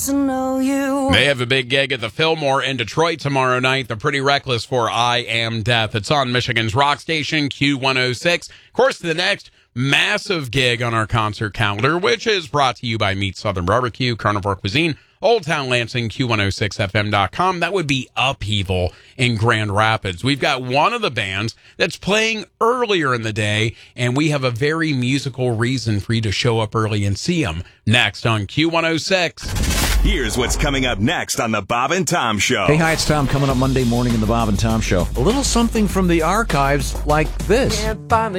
to know you. They have a big gig at the Fillmore in Detroit tomorrow night. The Pretty Reckless for I Am Death. It's on Michigan's rock station, Q106. Of course, the next massive gig on our concert calendar, which is brought to you by Meat Southern Barbecue, Carnivore Cuisine, Old Town Lansing, Q106FM.com. That would be Upheaval in Grand Rapids. We've got one of the bands that's playing earlier in the day, and we have a very musical reason for you to show up early and see them next on Q106. Here's what's coming up next on the Bob and Tom Show. Hey, hi, it's Tom coming up Monday morning in the Bob and Tom Show. A little something from the archives like this. Can't find the